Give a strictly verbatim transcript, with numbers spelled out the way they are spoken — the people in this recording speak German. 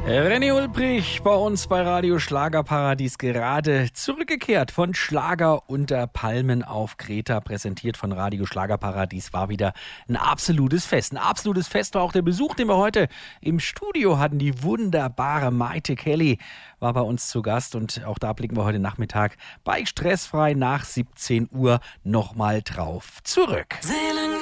René Ulbrich bei uns bei Radio Schlagerparadies, gerade zurückgekehrt von Schlager unter Palmen auf Kreta, präsentiert von Radio Schlagerparadies. War wieder ein absolutes Fest. Ein absolutes Fest war auch der Besuch, den wir heute im Studio hatten. Die wunderbare Maite Kelly war bei uns zu Gast und auch da blicken wir heute Nachmittag bei Stressfrei nach siebzehn Uhr nochmal drauf zurück.